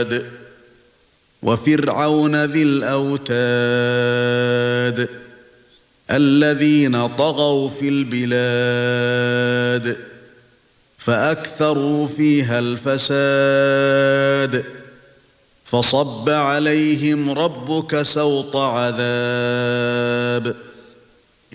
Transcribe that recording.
العباد وفرعون ذي الأوتاد الذين طغوا في البلاد فأكثروا فيها الفساد فصب عليهم ربك سوط عذاب